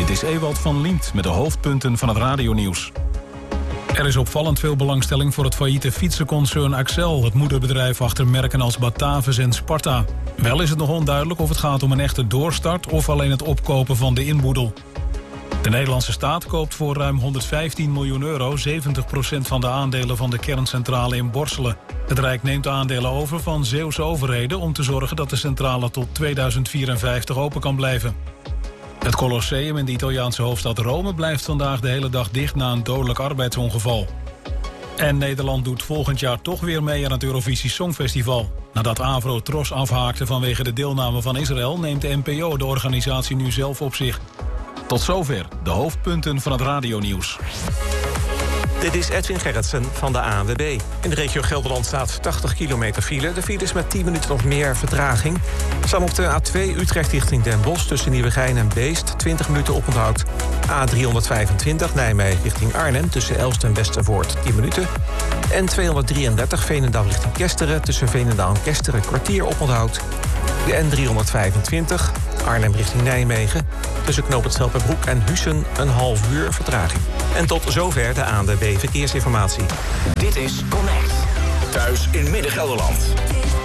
Dit is Ewald van Liemt met de hoofdpunten van het radionieuws. Er is opvallend veel belangstelling voor het failliete fietsenconcern Accel, het moederbedrijf achter merken als Batavus en Sparta. Wel is het nog onduidelijk of het gaat om een echte doorstart of alleen het opkopen van de inboedel. De Nederlandse staat koopt voor ruim 115 miljoen euro 70% van de aandelen van de kerncentrale in Borselen. Het Rijk neemt de aandelen over van Zeeuwse overheden om te zorgen dat de centrale tot 2054 open kan blijven. Het Colosseum in de Italiaanse hoofdstad Rome blijft vandaag de hele dag dicht na een dodelijk arbeidsongeval. En Nederland doet volgend jaar toch weer mee aan het Eurovisie Songfestival. Nadat Avro Tros afhaakte vanwege de deelname van Israël, neemt de NPO de organisatie nu zelf op zich. Tot zover de hoofdpunten van het radionieuws. Dit is Edwin Gerritsen van de ANWB. In de regio Gelderland staat 80 kilometer file. De file is met 10 minuten nog meer vertraging. Staan op de A2 Utrecht richting Den Bosch tussen Nieuwegein en Beest 20 minuten oponthoud. A325 Nijmegen richting Arnhem tussen Elst en Westervoort 10 minuten. En 233 Veenendaal richting Kesteren tussen Veenendaal en Kesteren kwartier oponthoud. De N325 Arnhem richting Nijmegen tussen Knoop het Schelpenbroek en Huissen een half uur vertraging. En tot zover de ANWB Verkeersinformatie. Dit is Connect. Thuis in Midden-Gelderland.